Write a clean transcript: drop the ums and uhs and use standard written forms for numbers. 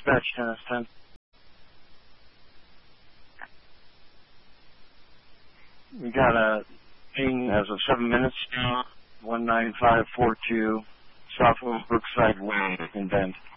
Dispatch 10 10. We got a ping as of 7 minutes now, 19542 Southwest Brookside Way in Bend.